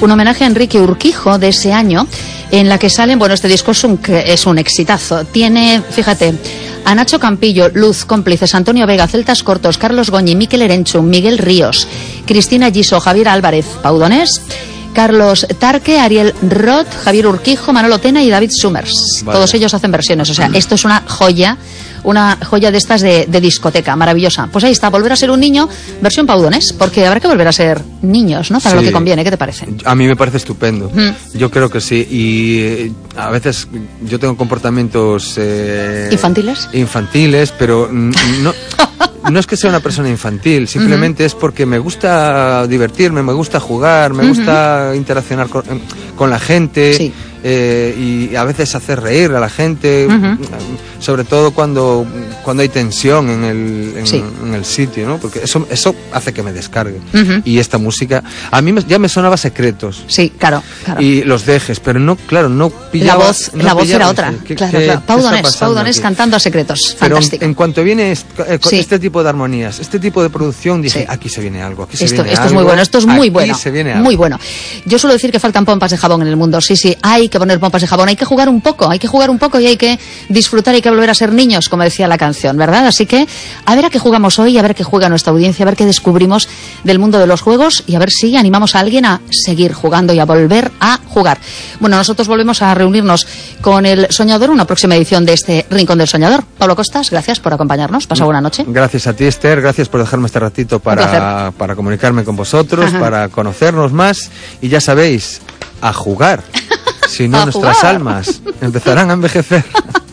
un homenaje a Enrique Urquijo de ese año, en la que salen, bueno, este disco es un exitazo. Tiene, fíjate, a Nacho Campillo, Luz, Cómplices, Antonio Vega, Celtas Cortos, Carlos Goñi, Miquel Erenchu, Miguel Ríos, Cristina Giso, Javier Álvarez, Pau Donés, Carlos Tarque, Ariel Roth, Javier Urquijo, Manolo Tena y David Summers. Vale. Todos ellos hacen versiones, o sea, esto es una joya de estas de discoteca, maravillosa. Pues ahí está, volver a ser un niño, versión Pau Donés, porque habrá que volver a ser niños, ¿no? Para lo que conviene, ¿qué te parece? A mí me parece estupendo, yo creo que sí, y a veces yo tengo comportamientos... Infantiles, pero no... No es que sea una persona infantil, simplemente es porque me gusta divertirme, me gusta jugar, me gusta interaccionar con la gente, sí. Y a veces hacer reír a la gente, sobre todo cuando hay tensión en el sitio, ¿no? Porque eso hace que me descargue. Y esta música, a mí ya me sonaba Secretos. Sí, claro. Y Los Dejes, pero no pillaba... La voz era otra, claro. Pau Donés cantando a Secretos, pero fantástico. En cuanto viene este tipo de armonías, este tipo de producción, dije, aquí se viene algo, esto es muy bueno, esto es muy bueno, muy bueno. Yo suelo decir que faltan pompas de jabón en el mundo, sí, hay que poner pompas de jabón, hay que jugar un poco y hay que disfrutar, hay que volver a ser niños, como decía la canción, ¿verdad? Así que a ver a qué jugamos hoy, a ver qué juega nuestra audiencia, a ver qué descubrimos del mundo de los juegos y a ver si animamos a alguien a seguir jugando y a volver a jugar. Bueno, nosotros volvemos a reunirnos con El Soñador, una próxima edición de este Rincón del Soñador. Pablo Costas, gracias por acompañarnos, pasa buena noche. Gracias a ti, Esther, gracias por dejarme este ratito para comunicarme con vosotros, para conocernos más y ya sabéis, a jugar, si no nuestras almas empezarán a envejecer.